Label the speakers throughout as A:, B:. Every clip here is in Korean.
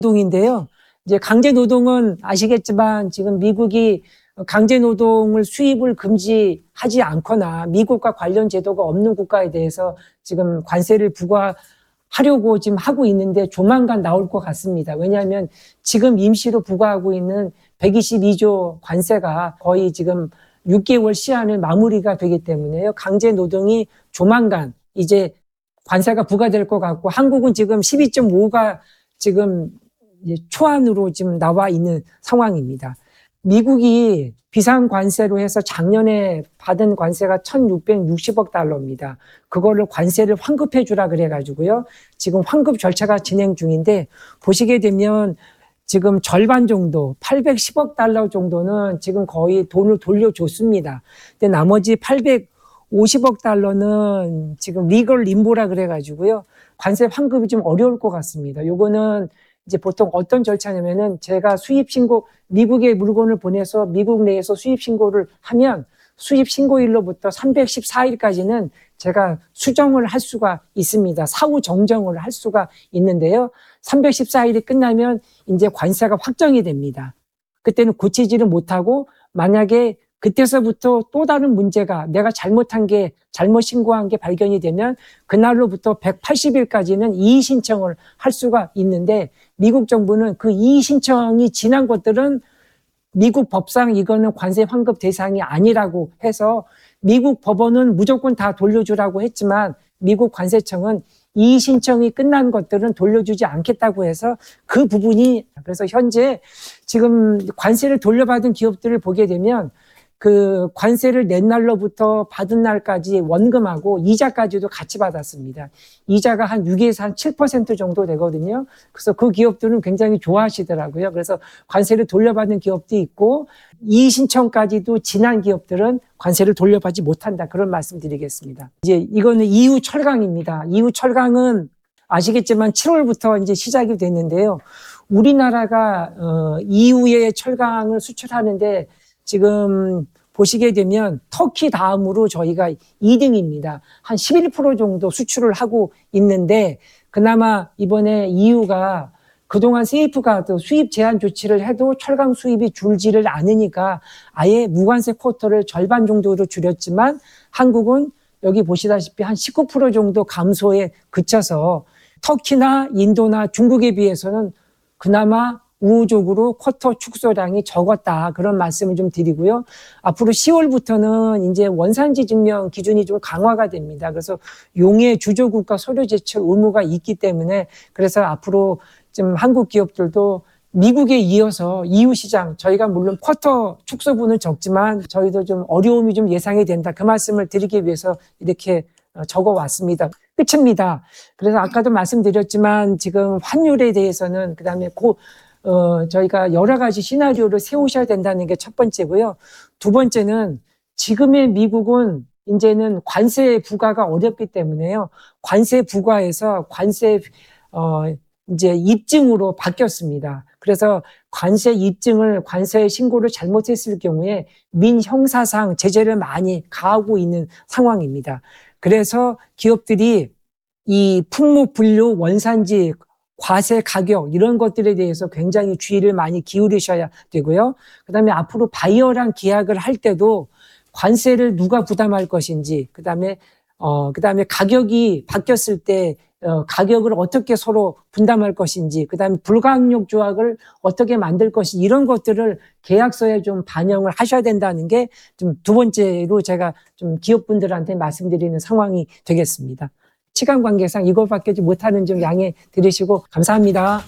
A: 노동인데요. 이제 강제 노동은 아시겠지만 지금 미국이 강제 노동을 수입을 금지하지 않거나 미국과 관련 제도가 없는 국가에 대해서 지금 관세를 부과하려고 지금 하고 있는데 조만간 나올 것 같습니다. 왜냐하면 지금 임시로 부과하고 있는 122조 관세가 거의 지금 6개월 시한을 마무리가 되기 때문에요. 강제 노동이 조만간 이제 관세가 부과될 것 같고 한국은 지금 12.5가 지금 초안으로 지금 나와 있는 상황입니다. 미국이 비상관세로 해서 작년에 받은 관세가 1,660억 달러입니다. 그거를 관세를 환급해 주라 그래가지고요. 지금 환급 절차가 진행 중인데 보시게 되면 지금 절반 정도 810억 달러 정도는 지금 거의 돈을 돌려줬습니다. 근데 나머지 850억 달러는 지금 리걸 림보라 그래가지고요. 관세 환급이 좀 어려울 것 같습니다. 요거는 이제 보통 어떤 절차냐면은 제가 수입신고, 미국에 물건을 보내서 미국 내에서 수입신고를 하면 수입신고일로부터 314일까지는 제가 수정을 할 수가 있습니다. 사후 정정을 할 수가 있는데요. 314일이 끝나면 이제 관세가 확정이 됩니다. 그때는 고치지를 못하고 만약에 그때서부터 또 다른 문제가 내가 잘못 신고한 게 발견이 되면 그날로부터 180일까지는 이의 신청을 할 수가 있는데 미국 정부는 그 이의 신청이 지난 것들은 미국 법상 이거는 관세 환급 대상이 아니라고 해서 미국 법원은 무조건 다 돌려주라고 했지만 미국 관세청은 이의 신청이 끝난 것들은 돌려주지 않겠다고 해서 그 부분이 그래서 현재 지금 관세를 돌려받은 기업들을 보게 되면 그 관세를 낸 날로부터 받은 날까지 원금하고 이자까지도 같이 받았습니다. 이자가 한 6에서 한 7% 정도 되거든요. 그래서 그 기업들은 굉장히 좋아하시더라고요. 그래서 관세를 돌려받는 기업도 있고 이의 신청까지도 지난 기업들은 관세를 돌려받지 못한다. 그런 말씀 드리겠습니다. 이제 이거는 EU 철강입니다. EU 철강은 아시겠지만 7월부터 이제 시작이 됐는데요. 우리나라가 EU의 철강을 수출하는데 지금 보시게 되면 터키 다음으로 저희가 2등입니다. 한 11% 정도 수출을 하고 있는데 그나마 이번에 EU가 그동안 세이프가드 수입 제한 조치를 해도 철강 수입이 줄지를 않으니까 아예 무관세 쿼터를 절반 정도로 줄였지만 한국은 여기 보시다시피 한 19% 정도 감소에 그쳐서 터키나 인도나 중국에 비해서는 그나마 우호적으로 쿼터 축소량이 적었다. 그런 말씀을 좀 드리고요. 앞으로 10월부터는 이제 원산지 증명 기준이 좀 강화가 됩니다. 그래서 용해 주조국가 서류 제출 의무가 있기 때문에 그래서 앞으로 좀 한국 기업들도 미국에 이어서 EU 시장, 저희가 물론 쿼터 축소분은 적지만 저희도 좀 어려움이 좀 예상이 된다. 그 말씀을 드리기 위해서 이렇게 적어왔습니다. 끝입니다. 그래서 아까도 말씀드렸지만 지금 환율에 대해서는 그다음에 저희가 여러 가지 시나리오를 세우셔야 된다는 게 첫 번째고요. 두 번째는 지금의 미국은 이제는 관세 부과가 어렵기 때문에요. 관세 부과에서 이제 입증으로 바뀌었습니다. 그래서 관세 신고를 잘못했을 경우에 민형사상 제재를 많이 가하고 있는 상황입니다. 그래서 기업들이 이 품목 분류 원산지 과세 가격 이런 것들에 대해서 굉장히 주의를 많이 기울이셔야 되고요. 그다음에 앞으로 바이어랑 계약을 할 때도 관세를 누가 부담할 것인지, 그다음에 가격이 바뀌었을 때 가격을 어떻게 서로 분담할 것인지, 그다음에 불가항력 조약을 어떻게 만들 것인지 이런 것들을 계약서에 좀 반영을 하셔야 된다는 게 좀 두 번째로 제가 좀 기업분들한테 말씀드리는 상황이 되겠습니다. 시간 관계상 이것밖에 못하는 점 양해 들으시고 감사합니다.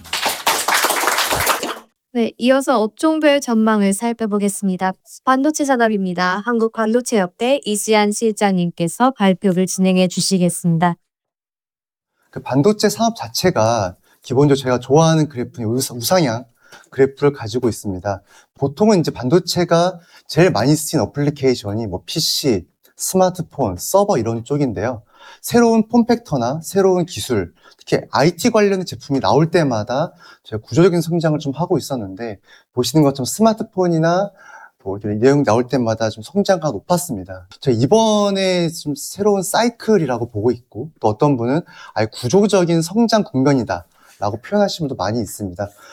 B: 네, 이어서 업종별 전망을 살펴보겠습니다. 반도체 산업입니다. 한국반도체협회 이수연 실장님께서 발표를 진행해 주시겠습니다.
C: 그 반도체 산업 자체가 기본적으로 제가 좋아하는 그래프는 우상향 그래프를 가지고 있습니다. 보통은 이제 반도체가 제일 많이 쓰인 어플리케이션이 뭐 PC, 스마트폰, 서버 이런 쪽인데요. 새로운 폼팩터나 새로운 기술, 특히 IT 관련된 제품이 나올 때마다 제가 구조적인 성장을 좀 하고 있었는데 보시는 것처럼 스마트폰이나 뭐 이런 내용 나올 때마다 좀 성장가가 높았습니다. 제가 이번에 좀 새로운 사이클이라고 보고 있고 또 어떤 분은 아예 구조적인 성장 국면이다 라고 표현하시는 분도 많이 있습니다.